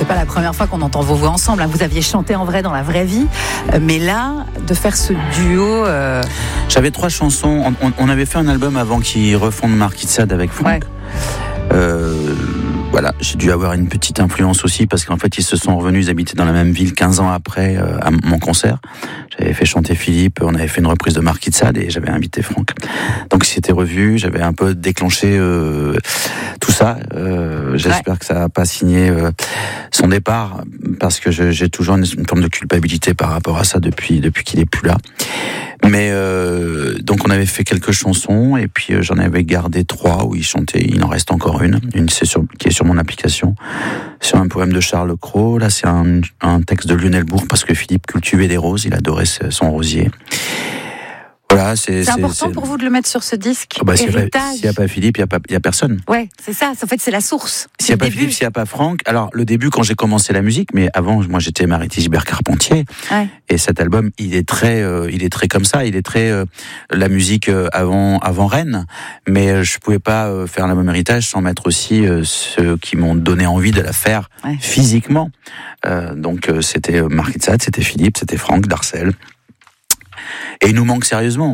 c'est pas la première fois qu'on entend vos voix ensemble. Vous aviez chanté en vrai dans la vraie vie, mais là, de faire ce duo. J'avais 3 chansons. On avait fait un album avant qu'ils refondent Marquis de Sade avec Franck. Voilà, j'ai dû avoir une petite influence aussi parce qu'en fait ils se sont revenus, ils habitaient dans la même ville 15 ans après à mon concert. J'avais fait chanter Philippe, on avait fait une reprise de Marquis de Sade et j'avais invité Franck. Donc ils s'étaient revus, j'avais un peu déclenché tout ça. J'espère que ça n'a pas signé son départ parce que j'ai toujours une forme de culpabilité par rapport à ça depuis qu'il est plus là. Mais donc on avait fait quelques chansons et puis j'en avais gardé 3 où il chantait. Il en reste encore une qui est sur mon application, sur un poème de Charles Cros. Là c'est un texte de Lionel Bourg parce que Philippe cultivait des roses, il adorait son rosier. Voilà, c'est important pour vous de le mettre sur ce disque. S'il n'y a pas Philippe, il y a personne. Ouais, c'est ça. En fait, c'est la source. S'il n'y a pas Philippe, s'il n'y a pas Franck. Alors, le début, quand j'ai commencé la musique, mais avant, moi, j'étais Marité Gilbert Carpentier. Ouais. Et cet album, il est très comme ça. Il est très la musique avant Rennes. Mais je pouvais pas faire l'album héritage sans mettre aussi ceux qui m'ont donné envie de la faire physiquement. Donc, c'était Marquis de Sade, c'était Philippe, c'était Franck Darcel. Et il nous manque sérieusement.